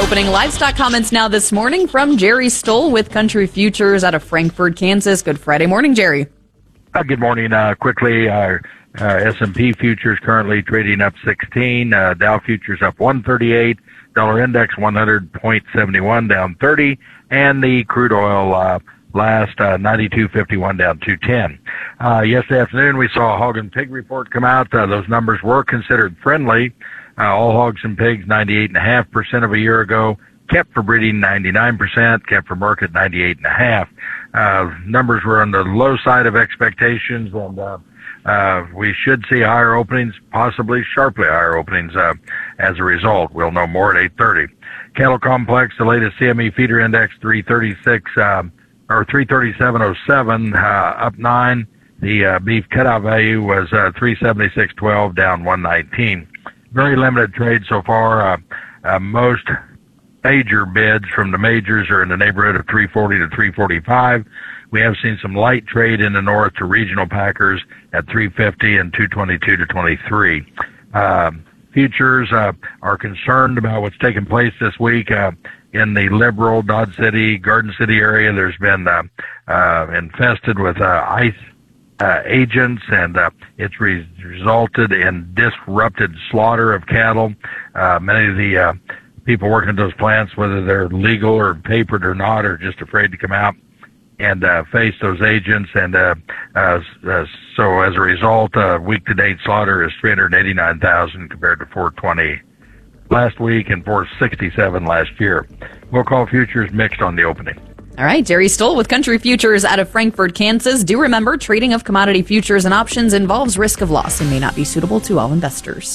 opening livestock comments now this morning from Jerry Stoll with Country Futures out of Frankfort, Kansas. Good Friday morning, Jerry. Good morning. Quickly, S&P futures currently trading up 16. Dow futures up 138. Dollar index 100.71 down 30. And the crude oil last 92.51 down 210. Yesterday afternoon, we saw a hog and pig report come out. Those numbers were considered friendly. All hogs and pigs 98.5% of a year ago. Kept for breeding 99%. Kept for market 98.5%. Numbers were on the low side of expectations, and we should see higher openings, possibly sharply higher openings as a result. We'll know more at 8:30. Cattle complex, the latest CME feeder index 336 or 337.07, up 9. The beef cutout value was 376.12, down 119. Very limited trade so far. Most major bids from the majors are in the neighborhood of 340 to 345. We have seen some light trade in the north to regional packers at 350 and 222 to 23. Futures are concerned about what's taking place this week in the Liberal, Dodge City, Garden City area. There's been infested with ICE agents, and it's resulted in disrupted slaughter of cattle. Many of the people working at those plants, whether they're legal or papered or not, are just afraid to come out and face those agents. And so as a result, week-to-date slaughter is 389,000 compared to 420 last week and 467 last year. We'll call futures mixed on the opening. All right, Jerry Stoll with Country Futures out of Frankfort, Kansas. Do remember, trading of commodity futures and options involves risk of loss and may not be suitable to all investors.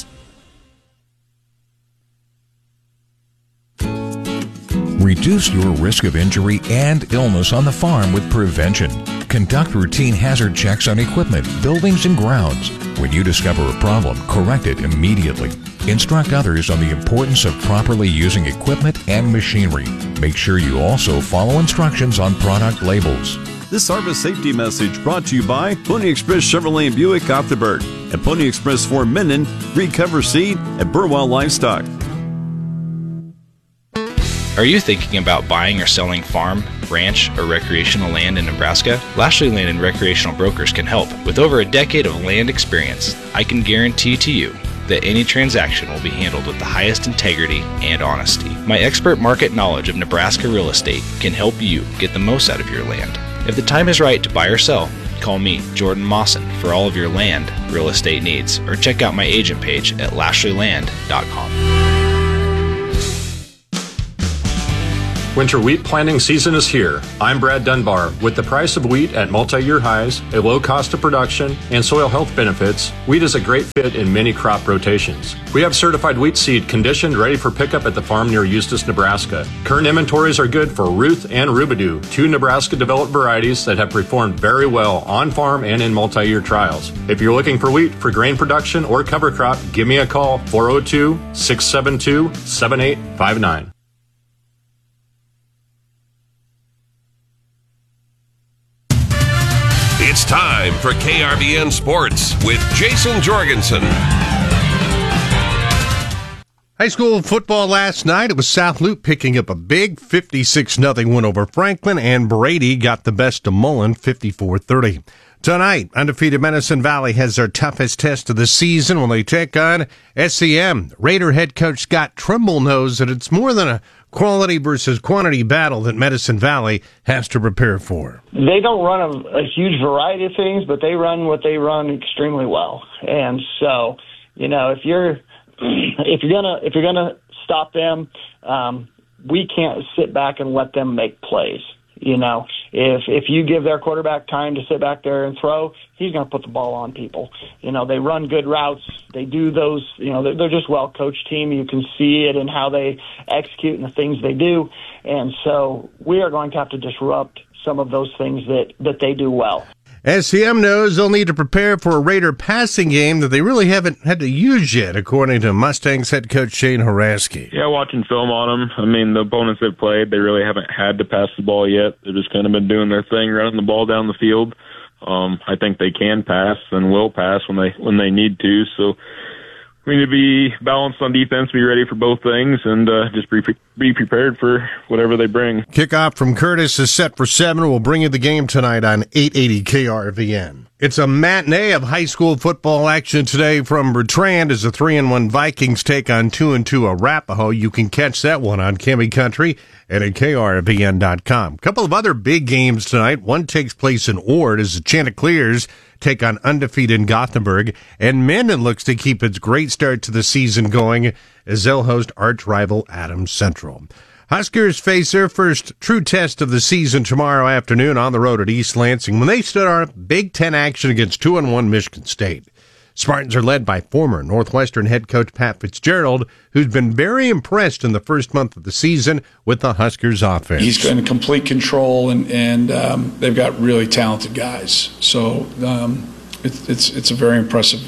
Reduce your risk of injury and illness on the farm with prevention. Conduct routine hazard checks on equipment, buildings, and grounds. When you discover a problem, correct it immediately. Instruct others on the importance of properly using equipment and machinery. Make sure you also follow instructions on product labels. This harvest safety message brought to you by Pony Express Chevrolet and Buick Gothenburg and Pony Express Ford Minden, Recover Seed, and Burwell Livestock. Are you thinking about buying or selling farm, ranch, or recreational land in Nebraska? Lashley Land and Recreational Brokers can help. With over a decade of land experience, I can guarantee to you that any transaction will be handled with the highest integrity and honesty. My expert market knowledge of Nebraska real estate can help you get the most out of your land. If the time is right to buy or sell, call me, Jordan Mawson, for all of your land real estate needs, or check out my agent page at lashleyland.com. Winter wheat planting season is here. I'm Brad Dunbar. With the price of wheat at multi-year highs, a low cost of production, and soil health benefits, wheat is a great fit in many crop rotations. We have certified wheat seed conditioned, ready for pickup at the farm near Eustis, Nebraska. Current inventories are good for Ruth and Rubidoo, two Nebraska-developed varieties that have performed very well on farm and in multi-year trials. If you're looking for wheat for grain production or cover crop, give me a call, 402-672-7859. It's time for KRBN Sports with Jason Jorgensen. High school football last night. It was South Loop picking up a big 56-0 win over Franklin, and Brady got the best of Mullen 54-30. Tonight, undefeated Medicine Valley has their toughest test of the season when they take on SEM. Raider head coach Scott Trimble knows that it's more than a quality versus quantity battle that Medicine Valley has to prepare for. They don't run a huge variety of things, but they run what they run extremely well. And so, you know, if you're gonna stop them, we can't sit back and let them make plays. You know, if you give their quarterback time to sit back there and throw, he's going to put the ball on people. You know, they run good routes. They do those, you know, they're just well-coached team. You can see it in how they execute and the things they do. And so we are going to have to disrupt some of those things that they do well. SEM knows they'll need to prepare for a Raider passing game that they really haven't had to use yet, according to Mustangs head coach Shane Horaski. Yeah, watching film on them, I mean, the opponents they've played, they really haven't had to pass the ball yet. They've just kind of been doing their thing, running the ball down the field. I think they can pass and will pass when they need to. So we need to be balanced on defense, be ready for both things, and just be prepared for whatever they bring. Kickoff from Curtis is set for 7. We'll bring you the game tonight on 880 KRVN. It's a matinee of high school football action today from Bertrand as the 3-1 Vikings take on 2-2 Arapahoe. You can catch that one on Campy Country and at KRVN.com. A couple of other big games tonight. One takes place in Ord as the Chanticleers take on undefeated Gothenburg, and Minden looks to keep its great start to the season going as they'll host arch rival Adams Central. Huskers face their first true test of the season tomorrow afternoon on the road at East Lansing when they stood on Big Ten action against 2-1 Michigan State. Spartans are led by former Northwestern head coach Pat Fitzgerald, who's been very impressed in the first month of the season with the Huskers offense. He's in complete control, and they've got really talented guys. So it's a very impressive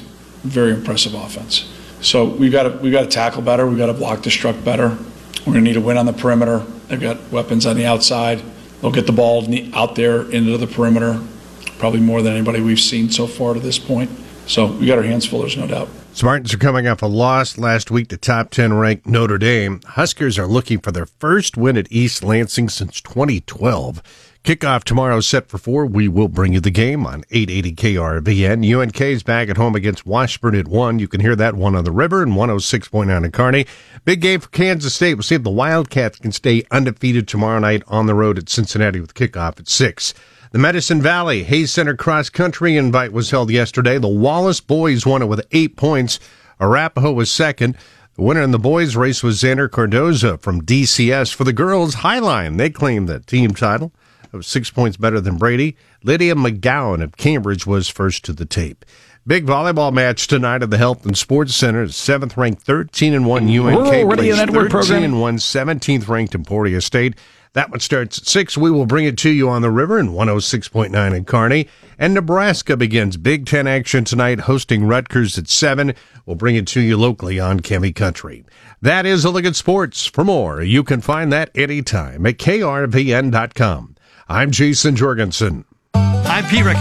offense. So we've got to tackle better. We've got to block the struck better. We're going to need a win on the perimeter. They've got weapons on the outside. They'll get the ball out there into the perimeter, probably more than anybody we've seen so far to this point. So we got our hands full, there's no doubt. Spartans are coming off a loss last week to top 10 ranked Notre Dame. Huskers are looking for their first win at East Lansing since 2012. Kickoff tomorrow set for 4. We will bring you the game on 880 KRVN. UNK is back at home against Washburn at 1. You can hear that one on the river and 106.9 in Kearney. Big game for Kansas State. We'll see if the Wildcats can stay undefeated tomorrow night on the road at Cincinnati with kickoff at 6. The Medicine Valley Hayes Center Cross Country invite was held yesterday. The Wallace boys won it with 8 points. Arapahoe was second. The winner in the boys' race was Xander Cardoza from DCS. For the girls' Highline, they claimed the team title. It was 6 points better than Brady. Lydia McGowan of Cambridge was first to the tape. Big volleyball match tonight at the Health and Sports Center. 7th-ranked 13-1 UNK plays 13-1 17th-ranked Emporia State. That one starts at 6. We will bring it to you on the river and 106.9 in Kearney. And Nebraska begins Big Ten action tonight, hosting Rutgers at 7. We'll bring it to you locally on Campy Country. That is a look at sports. For more, you can find that anytime at KRVN.com. I'm Jason Jorgensen. I'm Pete Rick.